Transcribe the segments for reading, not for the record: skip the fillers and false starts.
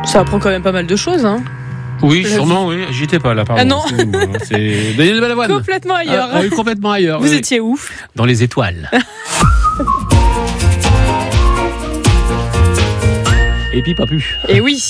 Ça apprend quand même pas mal de choses, hein. Oui, sûrement, oui. J'y étais pas là, pardon. Ah non. C'est Daniel Balavoine. Complètement ailleurs. Oui, complètement ailleurs. Vous oui. étiez où? Dans les étoiles. Et puis pas plus. Et oui.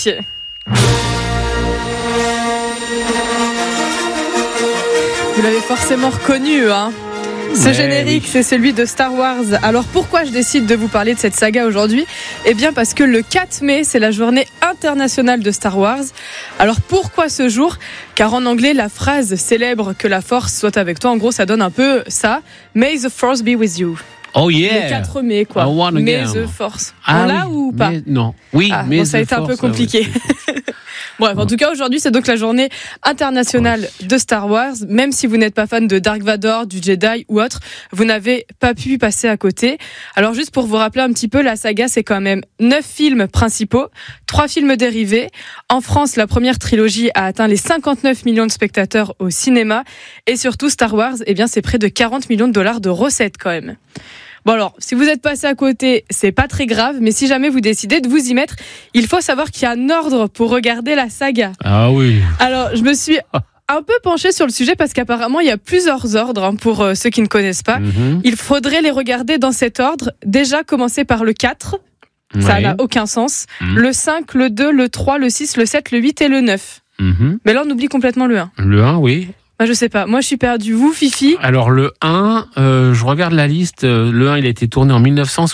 Vous l'avez forcément reconnu, hein. Ce générique, c'est celui de Star Wars. Alors pourquoi je décide de vous parler de cette saga aujourd'hui ? Eh bien parce que le 4 mai, c'est la journée internationale de Star Wars. Alors pourquoi ce jour ? Car en anglais, la phrase célèbre « que la force soit avec toi », en gros, ça donne un peu ça. « May the force be with you ». Oh yeah. Le 4 mai, quoi. May the force. Ah, on l'a ou pas ? Non. Oui, mais bon, ça a été un peu compliqué. Bref, en tout cas, aujourd'hui, c'est donc la journée internationale de Star Wars. Même si vous n'êtes pas fan de Dark Vador, du Jedi ou autre, vous n'avez pas pu passer à côté. Alors, juste pour vous rappeler un petit peu, la saga, c'est quand même 9 films principaux, 3 films dérivés. En France, la première trilogie a atteint les 59 millions de spectateurs au cinéma. Et surtout, Star Wars, eh bien, c'est près de 40 millions de dollars de recettes quand même. Bon alors, si vous êtes passé à côté, c'est pas très grave, mais si jamais vous décidez de vous y mettre, il faut savoir qu'il y a un ordre pour regarder la saga. Ah oui. Alors, je me suis un peu penchée sur le sujet parce qu'apparemment, il y a plusieurs ordres pour ceux qui ne connaissent pas. Il faudrait les regarder dans cet ordre. Déjà, commencer par le 4. Ça n'a aucun sens. Le 5, le 2, le 3, le 6, le 7, le 8 et le 9. Mais là, on oublie complètement le 1. Le 1, oui. Je sais pas, moi je suis perdue. Vous, Fifi ? Alors le 1, je regarde la liste, le 1 il a été tourné en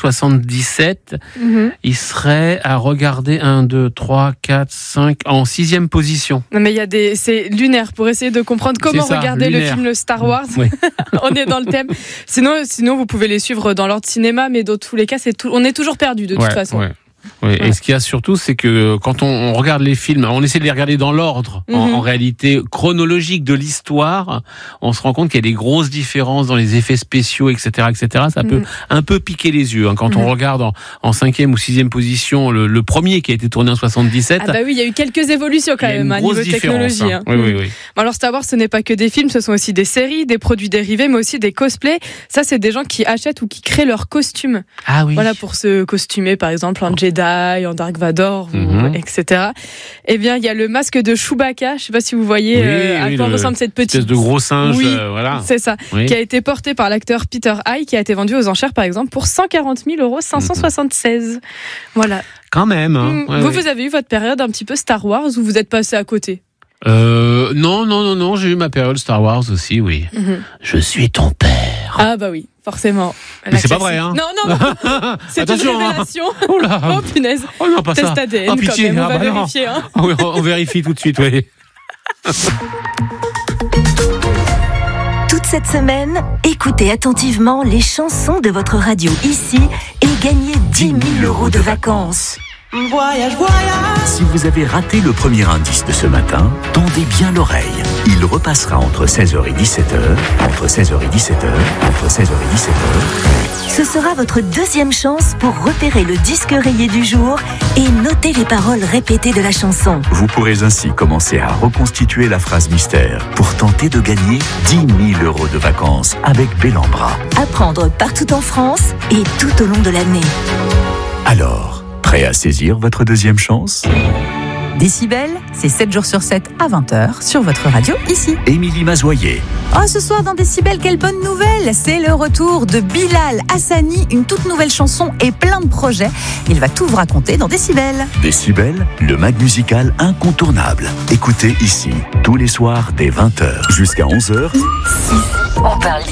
1977, il serait à regarder 1, 2, 3, 4, 5, en 6e position. Non mais il y a c'est lunaire pour essayer de comprendre comment regarder le film Star Wars. Oui. On est dans le thème. Sinon vous pouvez les suivre dans l'ordre cinéma, mais dans tous les cas, on est toujours perdu de toute façon. Ouais. Oui. Et ce qu'il y a surtout, c'est que quand on regarde les films, on essaie de les regarder dans l'ordre, en réalité chronologique de l'histoire, on se rend compte qu'il y a des grosses différences dans les effets spéciaux, etc., etc. Ça peut un peu piquer les yeux. Quand on regarde en 5e ou 6e position le premier qui a été tourné en 77. Ah bah oui, il y a eu quelques évolutions quand même à niveau technologie. Hein. Oui. Alors Star Wars, ce n'est pas que des films, ce sont aussi des séries, des produits dérivés, mais aussi des cosplays. Ça, c'est des gens qui achètent ou qui créent leurs costumes. Ah oui. Voilà, pour se costumer, par exemple, en Jedi, en Dark Vador, etc. Eh bien, il y a le masque de Chewbacca. Je sais pas si vous voyez à quoi ressemble cette petite espèce de gros singe. Voilà. C'est ça. Qui a été porté par l'acteur Peter Hay, qui a été vendu aux enchères, par exemple, pour 140 000 576 €. Voilà. Quand même. Hein. Vous avez eu votre période un petit peu Star Wars ou vous êtes passé à côté? Non, j'ai eu ma période Star Wars aussi, oui. Je suis ton père. Ah bah oui, forcément. Mais c'est pas vrai, hein. Non. C'est une révélation. Oh là. Oh punaise. Oh non, pas test ça. ADN, oh, pitié. quand même. On va vérifier. Hein. Oui, on vérifie tout de suite, oui. Toute cette semaine, écoutez attentivement les chansons de votre radio ici et gagnez 10 000 € de vacances. Voyage. Si vous avez raté le premier indice de ce matin, tendez bien l'oreille. Il repassera entre 16h et 17h, entre 16h et 17h, entre 16h et 17h. Ce sera votre deuxième chance pour repérer le disque rayé du jour et noter les paroles répétées de la chanson. Vous pourrez ainsi commencer à reconstituer la phrase mystère pour tenter de gagner 10 000 € de vacances avec Bellambra. À prendre partout en France et tout au long de l'année. Alors, prêt à saisir votre deuxième chance ? Décibel, c'est 7 jours sur 7 à 20h sur votre radio ici. Émilie Mazoyer. Oh, ce soir dans Décibel, quelle bonne nouvelle! C'est le retour de Bilal Hassani, une toute nouvelle chanson et plein de projets. Il va tout vous raconter dans Décibel. Décibel, le mag musical incontournable. Écoutez ici, tous les soirs dès 20h jusqu'à 11h. On parle